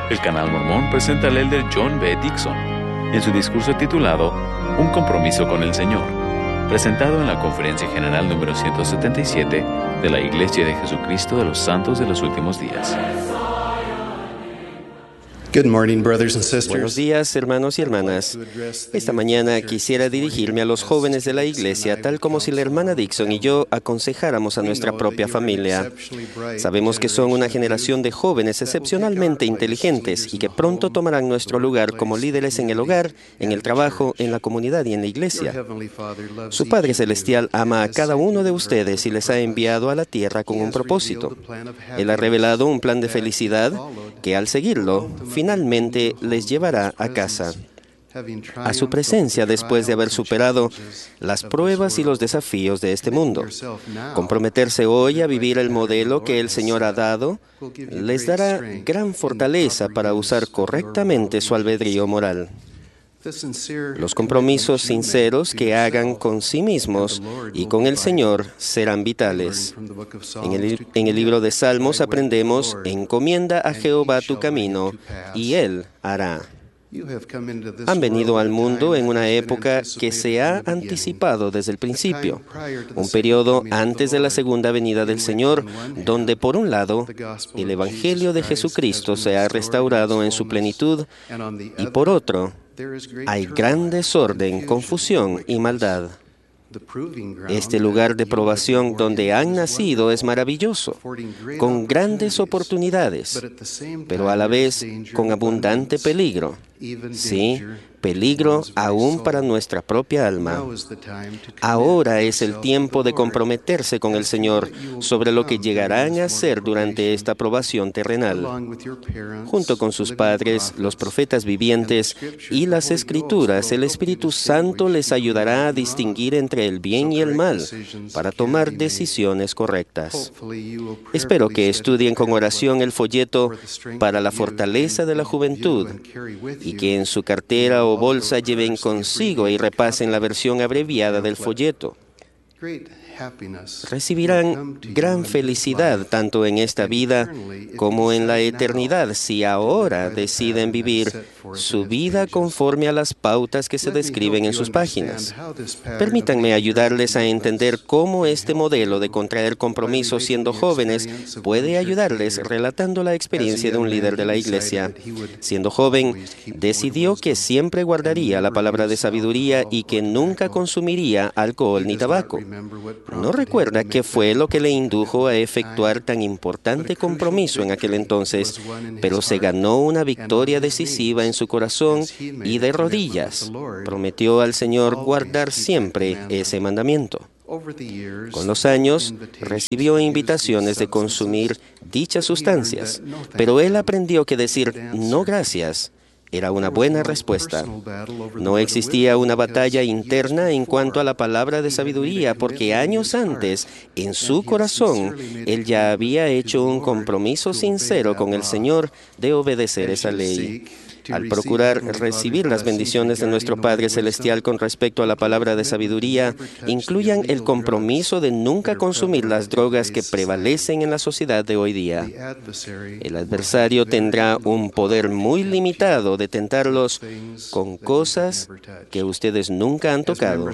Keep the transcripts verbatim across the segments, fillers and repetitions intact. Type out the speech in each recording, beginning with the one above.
El Canal Mormón presenta al elder John B. Dixon en su discurso titulado Un compromiso con el Señor, presentado en la Conferencia General número ciento setenta y siete de la Iglesia de Jesucristo de los Santos de los Últimos Días. Good morning, brothers and sisters. Buenos días, hermanos y hermanas. Esta mañana quisiera dirigirme a los jóvenes de la iglesia, tal como si la hermana Dixon y yo aconsejáramos a nuestra propia familia. Sabemos que son una generación de jóvenes excepcionalmente inteligentes y que pronto tomarán nuestro lugar como líderes en el hogar, en el trabajo, en la comunidad y en la iglesia. Su Padre Celestial ama a cada uno de ustedes y les ha enviado a la tierra con un propósito. Él ha revelado un plan de felicidad que, al seguirlo, finalmente les llevará a casa, a su presencia después de haber superado las pruebas y los desafíos de este mundo. Comprometerse hoy a vivir el modelo que el Señor ha dado les dará gran fortaleza para usar correctamente su albedrío moral. Los compromisos sinceros que hagan con sí mismos y con el Señor serán vitales. En el, en el libro de Salmos aprendemos: encomienda a Jehová tu camino y Él hará. Han venido al mundo en una época que se ha anticipado desde el principio, un periodo antes de la segunda venida del Señor, donde por un lado el Evangelio de Jesucristo se ha restaurado en su plenitud y por otro hay gran desorden, confusión y maldad. Este lugar de probación donde han nacido es maravilloso, con grandes oportunidades, pero a la vez con abundante peligro. Sí, peligro aún para nuestra propia alma. Ahora es el tiempo de comprometerse con el Señor sobre lo que llegarán a hacer durante esta probación terrenal. Junto con sus padres, los profetas vivientes y las Escrituras, el Espíritu Santo les ayudará a distinguir entre el bien y el mal para tomar decisiones correctas. Espero que estudien con oración el folleto para la fortaleza de la juventud y que en su cartera o bolsa lleven consigo y repasen la versión abreviada del folleto. Recibirán gran felicidad tanto en esta vida como en la eternidad si ahora deciden vivir su vida conforme a las pautas que se describen en sus páginas. Permítanme ayudarles a entender cómo este modelo de contraer compromisos siendo jóvenes puede ayudarles relatando la experiencia de un líder de la iglesia. Siendo joven, decidió que siempre guardaría la palabra de sabiduría y que nunca consumiría alcohol ni tabaco. No recuerda qué fue lo que le indujo a efectuar tan importante compromiso en aquel entonces, pero se ganó una victoria decisiva en su corazón y de rodillas prometió al Señor guardar siempre ese mandamiento. Con los años, recibió invitaciones de consumir dichas sustancias, pero él aprendió que decir no gracias era una buena respuesta. No existía una batalla interna en cuanto a la palabra de sabiduría, porque años antes, en su corazón, él ya había hecho un compromiso sincero con el Señor de obedecer esa ley. Al procurar recibir las bendiciones de nuestro Padre Celestial con respecto a la palabra de sabiduría, incluyan el compromiso de nunca consumir las drogas que prevalecen en la sociedad de hoy día. El adversario tendrá un poder muy limitado de tentarlos con cosas que ustedes nunca han tocado.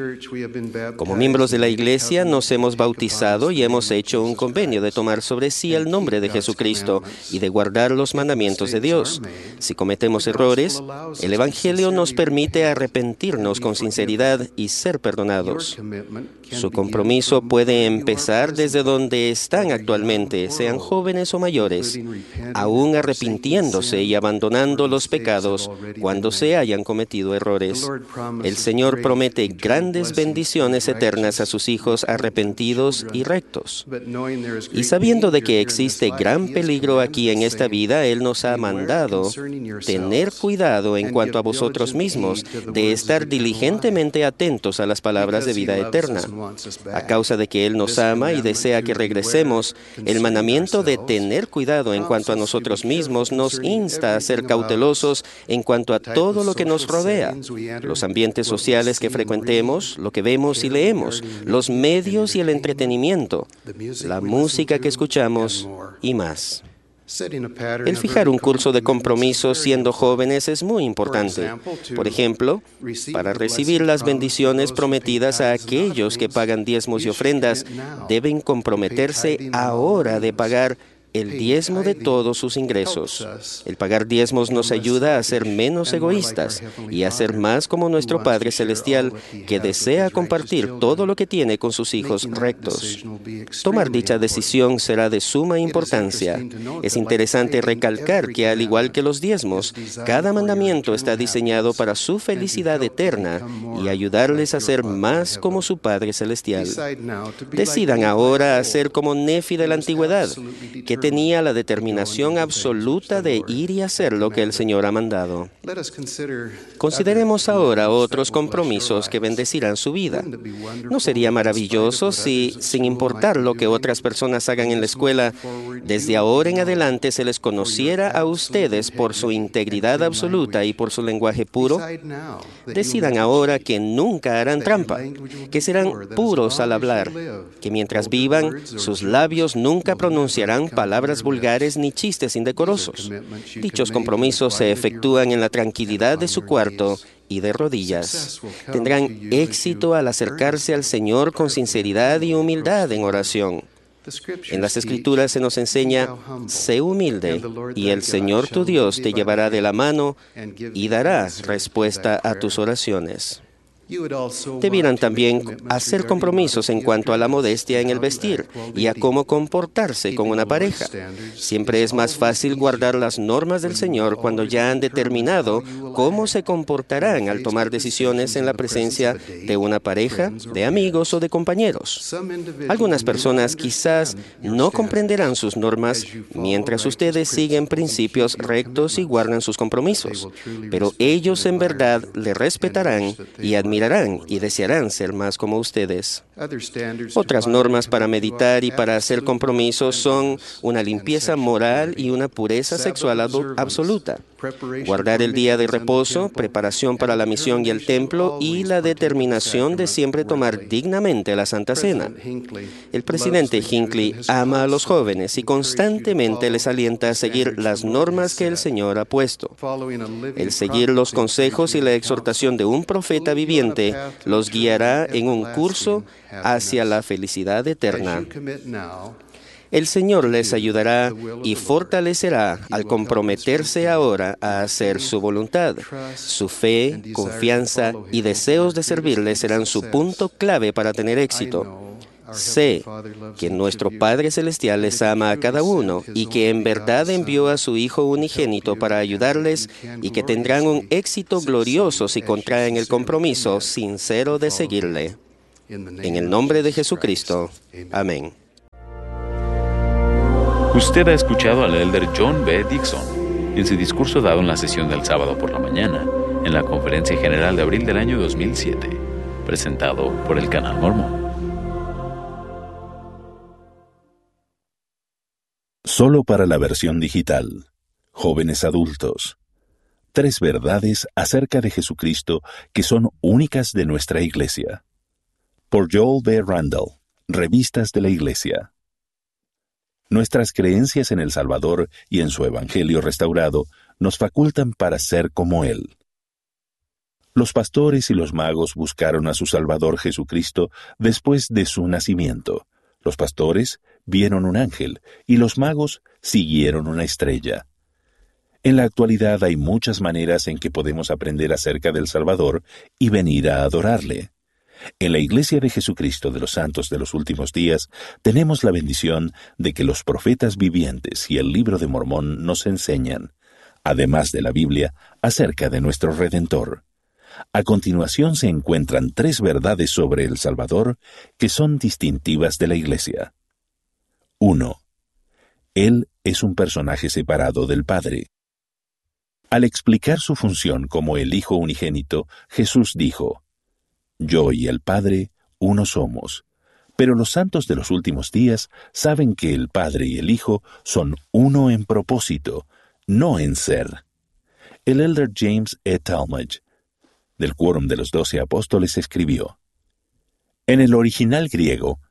Como miembros de la Iglesia, nos hemos bautizado y hemos hecho un convenio de tomar sobre sí el nombre de Jesucristo y de guardar los mandamientos de Dios. Si cometemos errores, el Evangelio nos permite arrepentirnos con sinceridad y ser perdonados. Su compromiso puede empezar desde donde están actualmente, sean jóvenes o mayores, aún arrepintiéndose y abandonando los pecados cuando se hayan cometido errores. El Señor promete grandes bendiciones eternas a sus hijos arrepentidos y rectos. Y sabiendo de que existe gran peligro aquí en esta vida, Él nos ha mandado tener cuidado en cuanto a vosotros mismos, de estar diligentemente atentos a las palabras de vida eterna. A causa de que Él nos ama y desea que regresemos, el mandamiento de tener cuidado en cuanto a nosotros mismos nos insta a ser cautelosos en cuanto a todo lo que nos rodea, los ambientes sociales que frecuentemos, lo que vemos y leemos, los medios y el entretenimiento, la música que escuchamos y más. El fijar un curso de compromiso siendo jóvenes es muy importante. Por ejemplo, para recibir las bendiciones prometidas a aquellos que pagan diezmos y ofrendas, deben comprometerse ahora de pagar el diezmo de todos sus ingresos. El pagar diezmos nos ayuda a ser menos egoístas y a ser más como nuestro Padre Celestial, que desea compartir todo lo que tiene con sus hijos rectos. Tomar dicha decisión será de suma importancia. Es interesante recalcar que, al igual que los diezmos, cada mandamiento está diseñado para su felicidad eterna y ayudarles a ser más como su Padre Celestial. Decidan ahora a ser como Nefi de la antigüedad, que tenía la determinación absoluta de ir y hacer lo que el Señor ha mandado. Consideremos ahora otros compromisos que bendecirán su vida. ¿No sería maravilloso si, sin importar lo que otras personas hagan en la escuela, desde ahora en adelante se les conociera a ustedes por su integridad absoluta y por su lenguaje puro? Decidan ahora que nunca harán trampa, que serán puros al hablar, que mientras vivan, sus labios nunca pronunciarán palabras palabras vulgares ni chistes indecorosos. Dichos compromisos se efectúan en la tranquilidad de su cuarto y de rodillas. Tendrán éxito al acercarse al Señor con sinceridad y humildad en oración. En las Escrituras se nos enseña: sé humilde, y el Señor tu Dios te llevará de la mano y dará respuesta a tus oraciones. Debieran también hacer compromisos en cuanto a la modestia en el vestir y a cómo comportarse con una pareja. Siempre es más fácil guardar las normas del Señor cuando ya han determinado cómo se comportarán al tomar decisiones en la presencia de una pareja, de amigos o de compañeros. Algunas personas quizás no comprenderán sus normas mientras ustedes siguen principios rectos y guardan sus compromisos, pero ellos en verdad le respetarán y admirarán y desearán ser más como ustedes. Otras normas para meditar y para hacer compromisos son una limpieza moral y una pureza sexual absoluta, guardar el día de reposo, preparación para la misión y el templo, y la determinación de siempre tomar dignamente la Santa Cena. El presidente Hinckley ama a los jóvenes y constantemente les alienta a seguir las normas que el Señor ha puesto. El seguir los consejos y la exhortación de un profeta viviente los guiará en un curso hacia la felicidad eterna. El Señor les ayudará y fortalecerá al comprometerse ahora a hacer su voluntad. Su fe, confianza y deseos de servirle serán su punto clave para tener éxito. Sé que nuestro Padre Celestial les ama a cada uno y que en verdad envió a su Hijo unigénito para ayudarles, y que tendrán un éxito glorioso si contraen el compromiso sincero de seguirle. En el nombre de Jesucristo. Amén. Usted ha escuchado al elder John B. Dixon en su discurso dado en la sesión del sábado por la mañana en la Conferencia General de abril del año dos mil siete, presentado por el Canal Mormón. Solo para la versión digital. Jóvenes adultos. Tres verdades acerca de Jesucristo que son únicas de nuestra Iglesia. Por Joel B. Randall, Revistas de la Iglesia. Nuestras creencias en el Salvador y en su Evangelio restaurado nos facultan para ser como Él. Los pastores y los magos buscaron a su Salvador Jesucristo después de su nacimiento. Los pastores vieron un ángel y los magos siguieron una estrella. En la actualidad hay muchas maneras en que podemos aprender acerca del Salvador y venir a adorarle. En la Iglesia de Jesucristo de los Santos de los Últimos Días tenemos la bendición de que los profetas vivientes y el Libro de Mormón nos enseñan, además de la Biblia, acerca de nuestro Redentor. A continuación se encuentran tres verdades sobre el Salvador que son distintivas de la Iglesia. uno. Él es un personaje separado del Padre. Al explicar su función como el Hijo unigénito, Jesús dijo: Yo y el Padre uno somos, pero los santos de los últimos días saben que el Padre y el Hijo son uno en propósito, no en ser. El elder James E. Talmage, del Quórum de los Doce Apóstoles, escribió: En el original griego,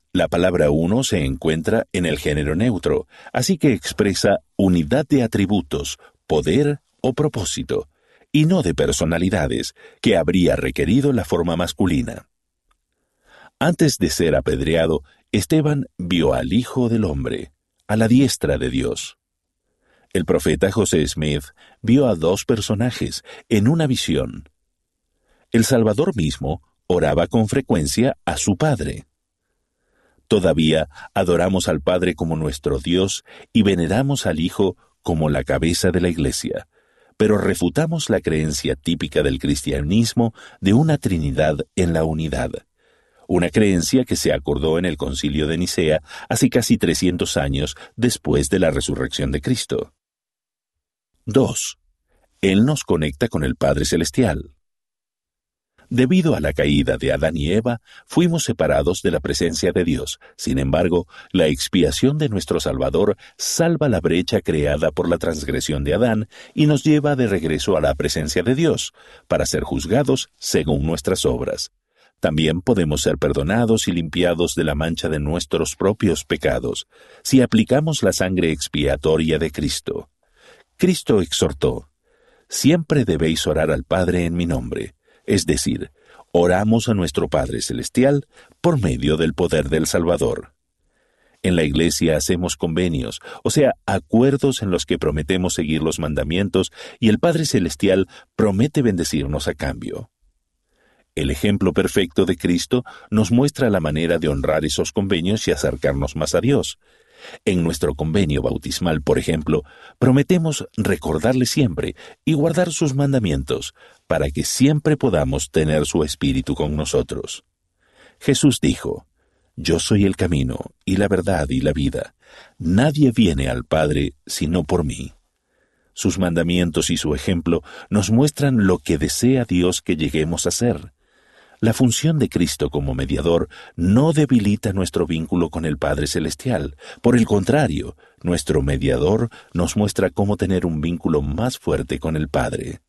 La palabra uno se encuentra en el género neutro, así que expresa unidad de atributos, poder o propósito, y no de personalidades, que habría requerido la forma masculina. Antes de ser apedreado, Esteban vio al Hijo del Hombre, a la diestra de Dios. El profeta José Smith vio a dos personajes en una visión. El Salvador mismo oraba con frecuencia a su Padre. Todavía adoramos al Padre como nuestro Dios y veneramos al Hijo como la cabeza de la Iglesia, pero refutamos la creencia típica del cristianismo de una Trinidad en la unidad, una creencia que se acordó en el Concilio de Nicea hace casi trescientos años después de la resurrección de Cristo. dos. Él nos conecta con el Padre Celestial. Debido a la caída de Adán y Eva, fuimos separados de la presencia de Dios. Sin embargo, la expiación de nuestro Salvador salva la brecha creada por la transgresión de Adán y nos lleva de regreso a la presencia de Dios, para ser juzgados según nuestras obras. También podemos ser perdonados y limpiados de la mancha de nuestros propios pecados, si aplicamos la sangre expiatoria de Cristo. Cristo exhortó: «Siempre debéis orar al Padre en mi nombre», es decir, oramos a nuestro Padre Celestial por medio del poder del Salvador. En la Iglesia hacemos convenios, o sea, acuerdos en los que prometemos seguir los mandamientos y el Padre Celestial promete bendecirnos a cambio. El ejemplo perfecto de Cristo nos muestra la manera de honrar esos convenios y acercarnos más a Dios. En nuestro convenio bautismal, por ejemplo, prometemos recordarle siempre y guardar sus mandamientos, para que siempre podamos tener su Espíritu con nosotros. Jesús dijo: «Yo soy el camino, y la verdad y la vida. Nadie viene al Padre sino por mí». Sus mandamientos y su ejemplo nos muestran lo que desea Dios que lleguemos a ser. La función de Cristo como mediador no debilita nuestro vínculo con el Padre Celestial. Por el contrario, nuestro mediador nos muestra cómo tener un vínculo más fuerte con el Padre.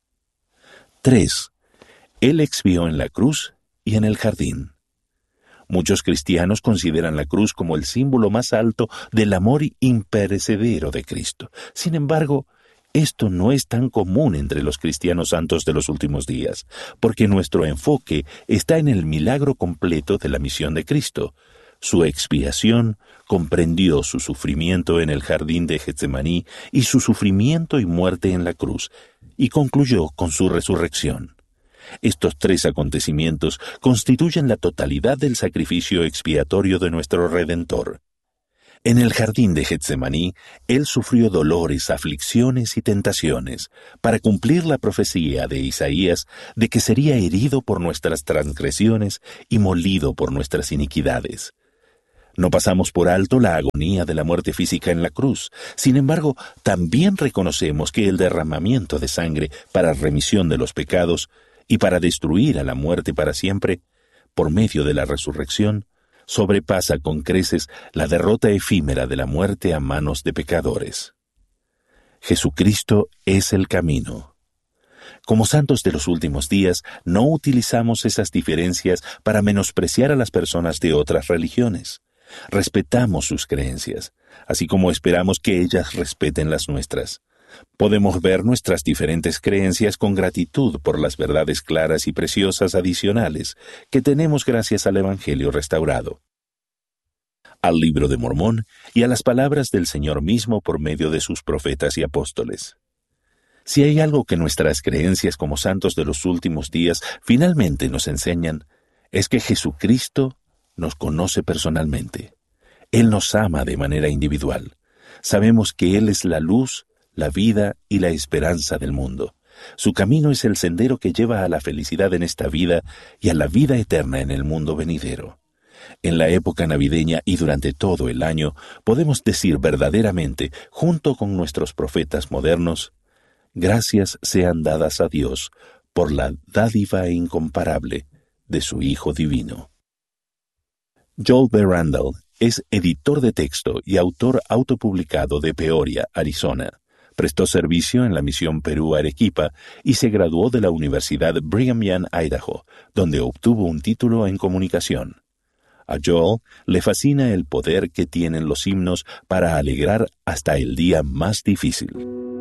tres. Él expió en la cruz y en el jardín. Muchos cristianos consideran la cruz como el símbolo más alto del amor imperecedero de Cristo. Sin embargo, esto no es tan común entre los cristianos santos de los últimos días, porque nuestro enfoque está en el milagro completo de la misión de Cristo. Su expiación comprendió su sufrimiento en el jardín de Getsemaní y su sufrimiento y muerte en la cruz, y concluyó con su resurrección. Estos tres acontecimientos constituyen la totalidad del sacrificio expiatorio de nuestro Redentor. En el jardín de Getsemaní, Él sufrió dolores, aflicciones y tentaciones, para cumplir la profecía de Isaías de que sería herido por nuestras transgresiones y molido por nuestras iniquidades. No pasamos por alto la agonía de la muerte física en la cruz. Sin embargo, también reconocemos que el derramamiento de sangre para remisión de los pecados y para destruir a la muerte para siempre, por medio de la resurrección, sobrepasa con creces la derrota efímera de la muerte a manos de pecadores. Jesucristo es el camino. Como santos de los últimos días, no utilizamos esas diferencias para menospreciar a las personas de otras religiones. Respetamos sus creencias, así como esperamos que ellas respeten las nuestras. Podemos ver nuestras diferentes creencias con gratitud por las verdades claras y preciosas adicionales que tenemos gracias al Evangelio restaurado, al Libro de Mormón y a las palabras del Señor mismo por medio de sus profetas y apóstoles. Si hay algo que nuestras creencias como santos de los últimos días finalmente nos enseñan, es que Jesucristo nos conoce personalmente. Él nos ama de manera individual. Sabemos que Él es la luz, la vida y la esperanza del mundo. Su camino es el sendero que lleva a la felicidad en esta vida y a la vida eterna en el mundo venidero. En la época navideña y durante todo el año podemos decir verdaderamente, junto con nuestros profetas modernos, gracias sean dadas a Dios por la dádiva incomparable de su Hijo Divino. Joel B. Randall es editor de texto y autor autopublicado de Peoria, Arizona. Prestó servicio en la misión Perú-Arequipa y se graduó de la Universidad Brigham Young, Idaho, donde obtuvo un título en comunicación. A Joel le fascina el poder que tienen los himnos para alegrar hasta el día más difícil.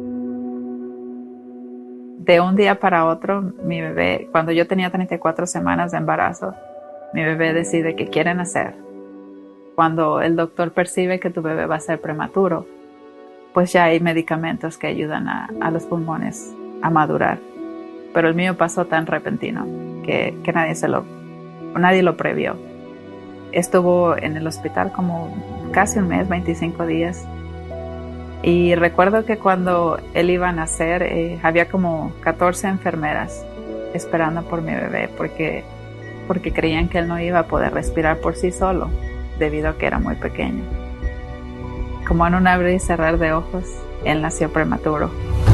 De un día para otro, mi bebé, cuando yo tenía treinta y cuatro semanas de embarazo, mi bebé decide que quiere nacer. Cuando el doctor percibe que tu bebé va a ser prematuro, pues ya hay medicamentos que ayudan a, a los pulmones a madurar. Pero el mío pasó tan repentino que, que nadie, se lo, nadie lo previó. Estuvo en el hospital como casi un mes, veinticinco días. Y recuerdo que cuando él iba a nacer, eh, había como catorce enfermeras esperando por mi bebé porque, porque creían que él no iba a poder respirar por sí solo debido a que era muy pequeño. Como en un abrir y cerrar de ojos, él nació prematuro.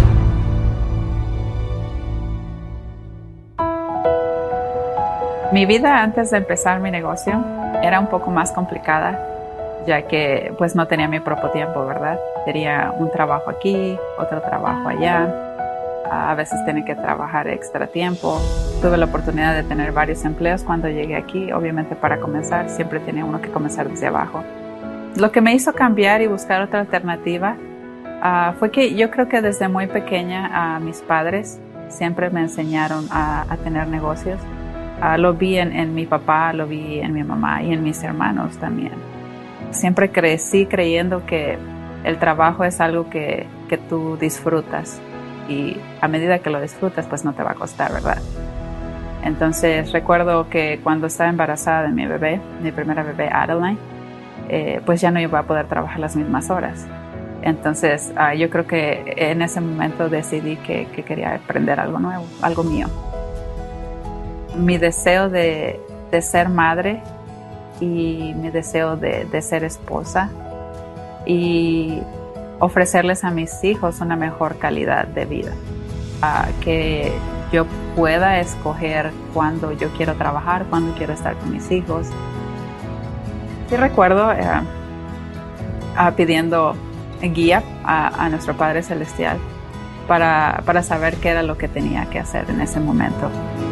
Mi vida antes de empezar mi negocio era un poco más complicada, ya que pues no tenía mi propio tiempo, ¿verdad? Tenía un trabajo aquí, otro trabajo allá. A veces tenía que trabajar extra tiempo. Tuve la oportunidad de tener varios empleos cuando llegué aquí. Obviamente para comenzar, siempre tenía uno que comenzar desde abajo. Lo que me hizo cambiar y buscar otra alternativa uh, fue que yo creo que desde muy pequeña uh, mis padres siempre me enseñaron a, a tener negocios. Uh, lo vi en, en mi papá, lo vi en mi mamá y en mis hermanos también. Siempre crecí creyendo que el trabajo es algo que, que tú disfrutas y a medida que lo disfrutas pues no te va a costar, ¿verdad? Entonces recuerdo que cuando estaba embarazada de mi bebé, mi primera bebé Adeline, eh, pues ya no iba a poder trabajar las mismas horas. Entonces uh, yo creo que en ese momento decidí que, que quería aprender algo nuevo, algo mío. Mi deseo de, de ser madre y mi deseo de, de ser esposa y ofrecerles a mis hijos una mejor calidad de vida, uh, que yo pueda escoger cuándo yo quiero trabajar, cuándo quiero estar con mis hijos. Sí recuerdo uh, uh, pidiendo guía a, a nuestro Padre Celestial para, para saber qué era lo que tenía que hacer en ese momento.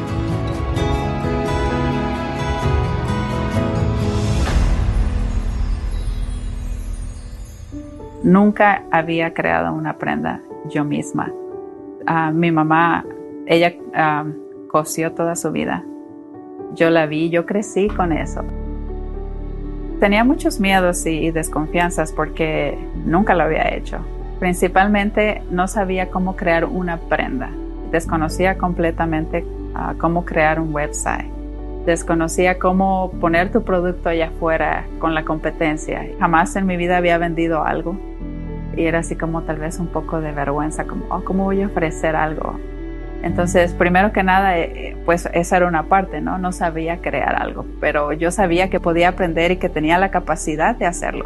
Nunca había creado una prenda yo misma. Uh, mi mamá, ella uh, cosió toda su vida. Yo la vi, yo crecí con eso. Tenía muchos miedos y, y desconfianzas porque nunca lo había hecho. Principalmente no sabía cómo crear una prenda. Desconocía completamente uh, cómo crear un website. Desconocía cómo poner tu producto allá afuera con la competencia. Jamás en mi vida había vendido algo. Y era así como tal vez un poco de vergüenza, como, oh, ¿cómo voy a ofrecer algo? Entonces, primero que nada, eh, pues esa era una parte, ¿no? No sabía crear algo, pero yo sabía que podía aprender y que tenía la capacidad de hacerlo.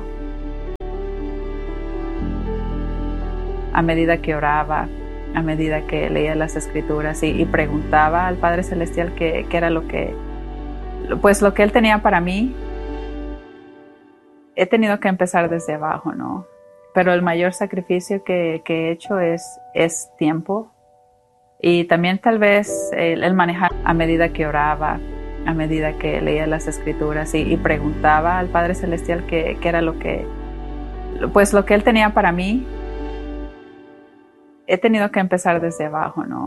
A medida que oraba, a medida que leía las escrituras y, y preguntaba al Padre Celestial qué, qué era lo que, pues lo que Él tenía para mí, he tenido que empezar desde abajo, ¿no? Pero el mayor sacrificio que, que he hecho es, es tiempo y también tal vez el, el manejar a medida que oraba, a medida que leía las escrituras y, y preguntaba al Padre Celestial qué, qué era lo que, pues lo que Él tenía para mí. He tenido que empezar desde abajo, ¿no?